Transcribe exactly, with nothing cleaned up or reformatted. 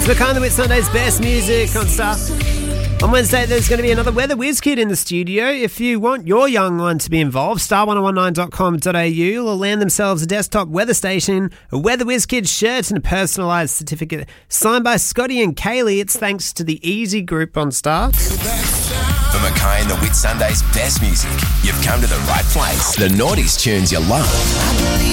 It's Mackay and the Wit Sunday's best music on Star. On Wednesday, there's going to be another Weather Whiz Kid in the studio. If you want your young one to be involved, star one oh one nine dot com dot a u will land themselves a desktop weather station, a Weather Whiz Kid shirt and a personalised certificate signed by Scotty and Kaylee. It's thanks to the Easy Group on Star. For Mackay and the Wit Sunday's best music, you've come to the right place. The noughties tunes you love.